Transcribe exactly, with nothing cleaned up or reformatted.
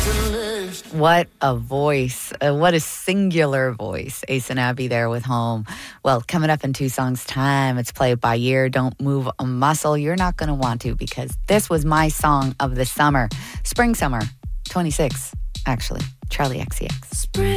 What a voice. Uh, what a singular voice. Ace and Abby there with Home. Well, coming up in two songs' time, it's Play It By Ear. Don't move a muscle. You're not going to want to, because this was my song of the summer. Spring Summer twenty-six, actually. Charlie X C X. Spring.